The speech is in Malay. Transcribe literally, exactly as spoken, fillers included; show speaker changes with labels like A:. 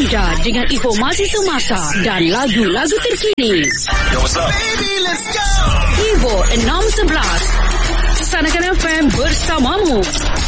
A: anda dengan informasi semasa dan lagu-lagu terkini.
B: Yo, what's up? Baby, let's go!
A: Vivo enam sebelas. Sanakan F M bersamamu.